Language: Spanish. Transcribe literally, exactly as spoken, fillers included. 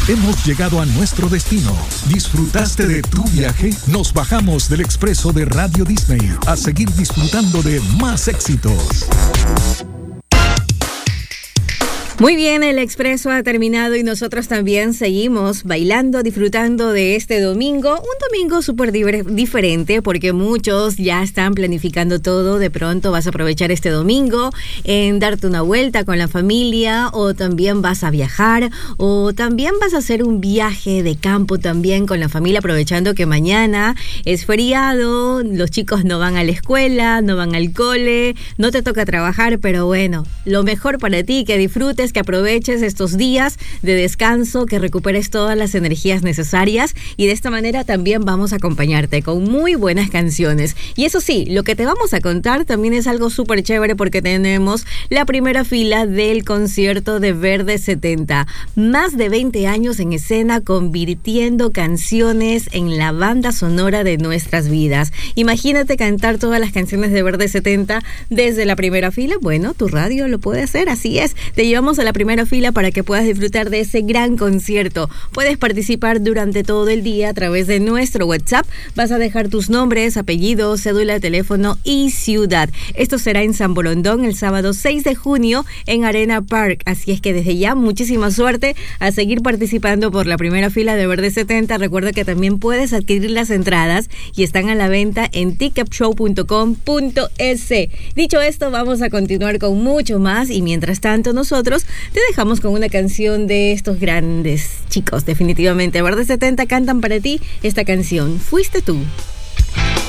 Hemos llegado a nuestro destino. ¿Disfrutaste de tu viaje? Nos bajamos del expreso de Radio Disney a seguir disfrutando de más éxitos. Muy bien, el expreso ha terminado y nosotros también seguimos bailando, disfrutando de este domingo. Un domingo súper diferente porque muchos ya están planificando todo. De pronto vas a aprovechar este domingo en darte una vuelta con la familia, o también vas a viajar, o también vas a hacer un viaje de campo también con la familia, aprovechando que mañana es feriado, los chicos no van a la escuela, no van al cole, no te toca trabajar, pero bueno, lo mejor para ti, que disfrutes, que aproveches estos días de descanso, que recuperes todas las energías necesarias, y de esta manera también vamos a acompañarte con muy buenas canciones. Y eso sí, lo que te vamos a contar también es algo súper chévere porque tenemos la primera fila del concierto de Verde setenta. Más de veinte años en escena convirtiendo canciones en la banda sonora de nuestras vidas. Imagínate cantar todas las canciones de Verde setenta desde la primera fila. Bueno, tu radio lo puede hacer, así es. Te llevamos a la primera fila para que puedas disfrutar de ese gran concierto. Puedes participar durante todo el día a través de nuestro WhatsApp. Vas a dejar tus nombres, apellidos, cédula de teléfono y ciudad. Esto será en San Borondón el sábado seis de junio en Arena Park. Así es que desde ya, muchísima suerte a seguir participando por la primera fila de Verde setenta. Recuerda que también puedes adquirir las entradas y están a la venta en ticket show punto com punto es. Dicho esto, vamos a continuar con mucho más, y mientras tanto nosotros te dejamos con una canción de estos grandes chicos. Definitivamente Verde setenta cantan para ti esta canción, Fuiste Tú.